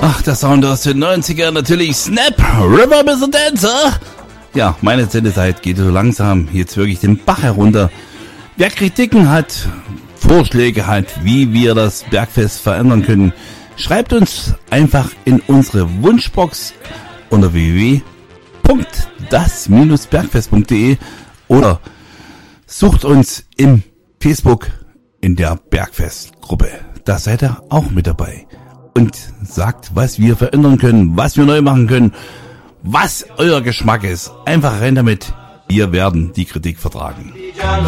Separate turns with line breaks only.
Ach, der Sound aus den 90ern, natürlich Snap, River Mr. Dancer. Ja, meine Sendezeit geht so langsam jetzt wirklich den Bach herunter. Wer Kritiken hat, Vorschläge hat, wie wir das Bergfest verändern können, schreibt uns einfach in unsere Wunschbox unter www.das-bergfest.de oder sucht uns im Facebook in der Bergfestgruppe. Da seid ihr auch mit dabei. Und sagt, was wir verändern können, was wir neu machen können, was euer Geschmack ist. Einfach rein damit. Wir werden die Kritik vertragen.